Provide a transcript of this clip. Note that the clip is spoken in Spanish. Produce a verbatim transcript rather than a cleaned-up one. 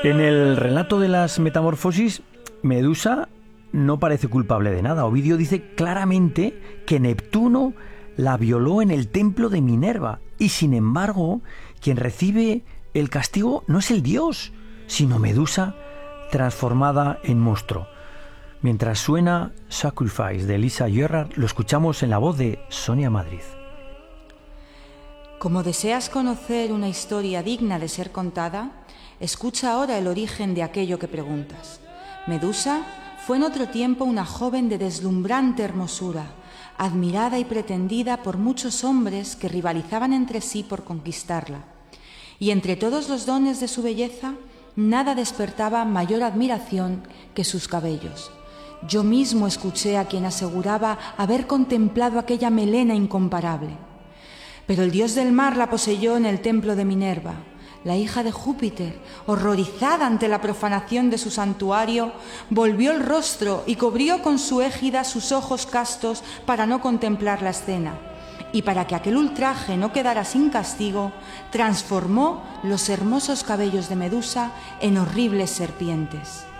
En el relato de las Metamorfosis, Medusa no parece culpable de nada. Ovidio dice claramente que Neptuno la violó en el templo de Minerva y, sin embargo, quien recibe el castigo no es el dios, sino Medusa transformada en monstruo. Mientras suena Sacrifice de Elisa Gerrard, lo escuchamos en la voz de Sonia Madrid. Como deseas conocer una historia digna de ser contada, escucha ahora el origen de aquello que preguntas. Medusa fue en otro tiempo una joven de deslumbrante hermosura, admirada y pretendida por muchos hombres que rivalizaban entre sí por conquistarla. Y entre todos los dones de su belleza, nada despertaba mayor admiración que sus cabellos. Yo mismo escuché a quien aseguraba haber contemplado aquella melena incomparable. Pero el dios del mar la poseyó en el templo de Minerva. La hija de Júpiter, horrorizada ante la profanación de su santuario, volvió el rostro y cubrió con su égida sus ojos castos para no contemplar la escena. Y para que aquel ultraje no quedara sin castigo, transformó los hermosos cabellos de Medusa en horribles serpientes.